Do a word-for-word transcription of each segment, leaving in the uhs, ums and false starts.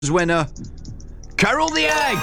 winner, Carol the Egg.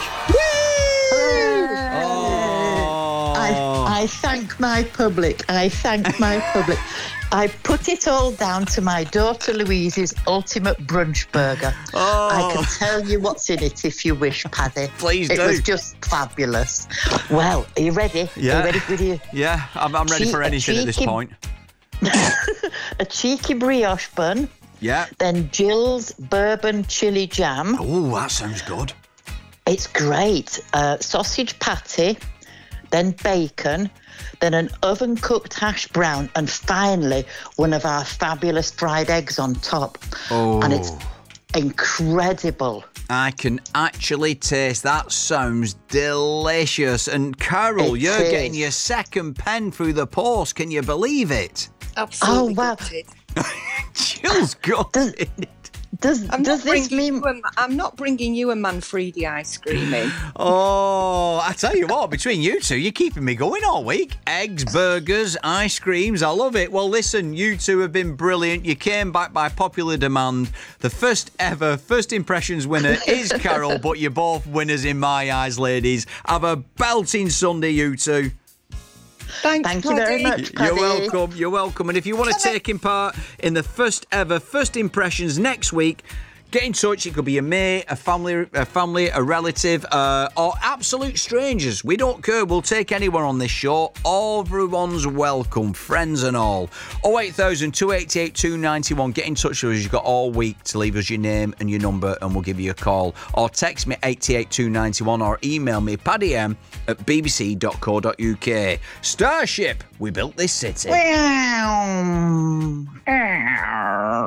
Oh. I, I thank my public. I thank my public. I put it all down to my daughter Louise's ultimate brunch burger. Oh. I can tell you what's in it if you wish, Paddy. Please it do. It was just fabulous. Well, are you ready? Yeah. Are you ready with you? Yeah, I'm, I'm ready Che- for anything cheeky, at this point. A cheeky brioche bun. Yeah. Then Jill's bourbon chili jam. Oh, that sounds good. It's great. Uh, sausage patty, then bacon, then an oven-cooked hash brown, and finally, one of our fabulous fried eggs on top. Oh. And it's incredible. I can actually taste that. Sounds delicious. And Carol, It you're is. getting your second pen through the post. Can you believe it? Absolutely. Oh, wow. gutted. Jill's got Does- it. Does, I'm does not this bringing mean... you a, I'm not bringing you a Manfredi ice cream in. Oh, I tell you what, between you two, you're keeping me going all week. Eggs, burgers, ice creams, I love it. Well, listen, you two have been brilliant. You came back by popular demand. The first ever First Impressions winner is Carol, but you're both winners in my eyes, ladies. Have a belting Sunday, you two. Thanks, Thank you very Paddy. much, You're Paddy. welcome, you're welcome. And if you want to take in part in the first ever First Impressions next week, get in touch. It could be a mate, a family, a family, a relative, uh, or absolute strangers. We don't care. We'll take anyone on this show. Everyone's welcome, friends and all. oh eight thousand, two eight eight, two nine one. Get in touch with us. You've got all week to leave us your name and your number, and we'll give you a call. Or text me eight eight two nine one, or email me paddy m at b b c dot co dot u k. Starship, we built this city. Meow.